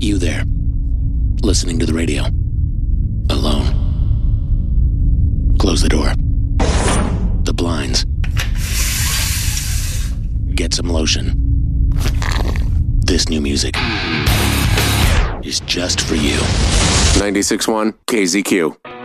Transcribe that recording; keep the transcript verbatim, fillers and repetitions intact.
You there, listening to the radio, alone. Close the door. The blinds. Get some lotion. This new music is just for you. ninety-six point one K Z Q.